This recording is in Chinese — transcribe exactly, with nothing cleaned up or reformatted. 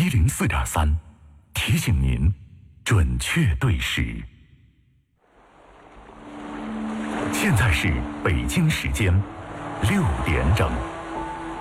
一零四点三，提醒您准确对时。现在是北京时间六点整。